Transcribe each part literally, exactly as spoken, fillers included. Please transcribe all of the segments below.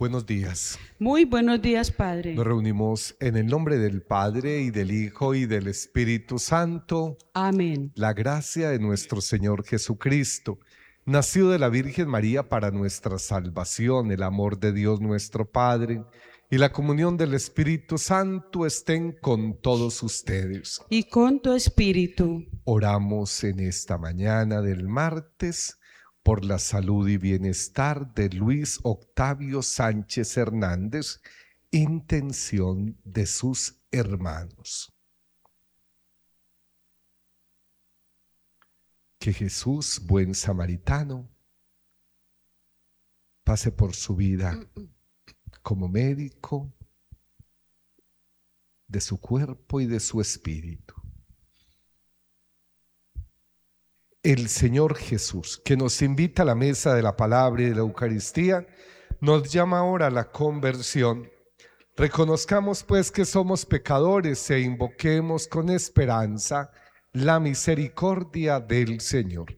Buenos días. Muy buenos días, Padre. Nos reunimos en el nombre del Padre, y del Hijo, y del Espíritu Santo. Amén. La gracia de nuestro Señor Jesucristo, nacido de la Virgen María para nuestra salvación, el amor de Dios nuestro Padre, y la comunión del Espíritu Santo estén con todos ustedes. Y con tu espíritu. Oramos en esta mañana del martes por la salud y bienestar de Luis Octavio Sánchez Hernández, intención de sus hermanos. Que Jesús, buen samaritano, pase por su vida como médico de su cuerpo y de su espíritu. El Señor Jesús, que nos invita a la mesa de la palabra y de la Eucaristía, nos llama ahora a la conversión. Reconozcamos pues que somos pecadores e invoquemos con esperanza la misericordia del Señor.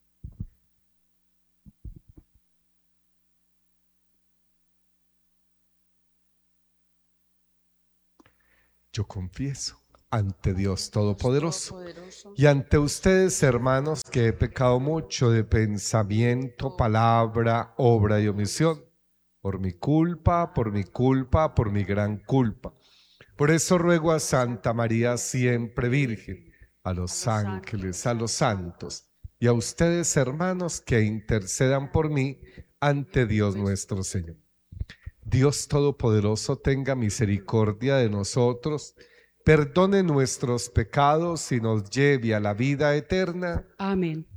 Yo confieso ante Dios Todopoderoso y ante ustedes, hermanos, que he pecado mucho de pensamiento, palabra, obra y omisión, por mi culpa, por mi culpa, por mi gran culpa. Por eso ruego a Santa María siempre Virgen, a los ángeles, a los santos y a ustedes, hermanos, que intercedan por mí ante Dios nuestro Señor. Dios Todopoderoso tenga misericordia de nosotros, perdone nuestros pecados y nos lleve a la vida eterna. Amén.